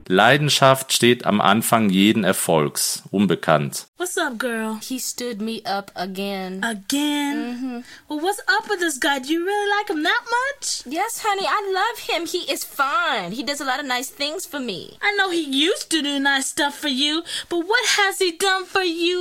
Leidenschaft steht am Anfang jeden Erfolgs. Unbekannt. What's up, girl? He stood me up again. Again? Well, what's up with this guy? Do you really like him that much? Yes, honey, I love him. He is fine. He does a lot of nice things for me. I know he used to do nice stuff for you, but what has he done for you